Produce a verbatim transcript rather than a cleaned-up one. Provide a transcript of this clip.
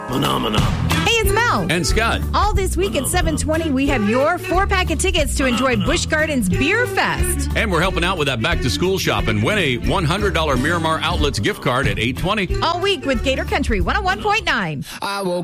Phenomena. Hey, it's Mel. And Scott. All this week at seven twenty, we have your four-pack of tickets to enjoy Busch Gardens Beer Fest. And we're helping out with that back-to-school shopping. Win a one hundred dollars Miramar Outlets gift card at eight twenty. All week with Gator Country one oh one point nine. I woke